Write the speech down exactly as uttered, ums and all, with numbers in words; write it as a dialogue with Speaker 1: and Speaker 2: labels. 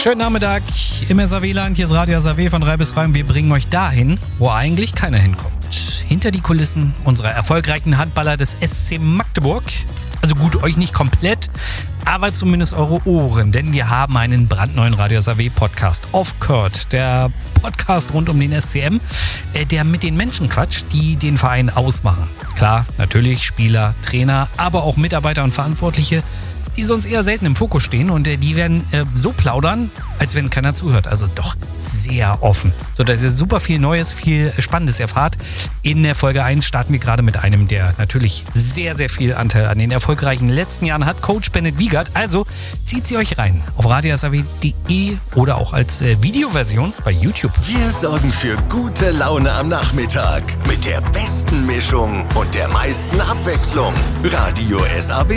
Speaker 1: Schönen Nachmittag im S A W-Land. Hier ist Radio S A W von drei bis drei und wir bringen euch dahin, wo eigentlich keiner hinkommt. Hinter die Kulissen unserer erfolgreichen Handballer des S C Magdeburg. Also gut, euch nicht komplett, aber zumindest eure Ohren, denn wir haben einen brandneuen Radio S A W-Podcast. Off-Court, der Podcast rund um den S C M, der mit den Menschen quatscht, die den Verein ausmachen. Klar, natürlich Spieler, Trainer, aber auch Mitarbeiter und Verantwortliche, die sonst eher selten im Fokus stehen und die werden äh, so plaudern, als wenn keiner zuhört. Also doch sehr offen, sodass ihr super viel Neues, viel Spannendes erfahrt. In der Folge eins starten wir gerade mit einem, der natürlich sehr, sehr viel Anteil an den erfolgreichen letzten Jahren hat, Coach Bennett Wiegert. Also zieht sie euch rein auf radio s a w punkt de oder auch als äh, Videoversion bei YouTube.
Speaker 2: Wir sorgen für gute Laune am Nachmittag mit der besten Mischung und der meisten Abwechslung. Radio S A W.